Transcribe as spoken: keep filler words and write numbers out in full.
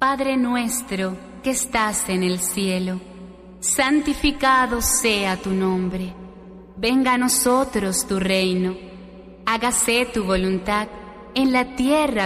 Padre nuestro que estás en el cielo, santificado sea tu nombre. Venga a nosotros tu reino. Hágase tu voluntad en la tierra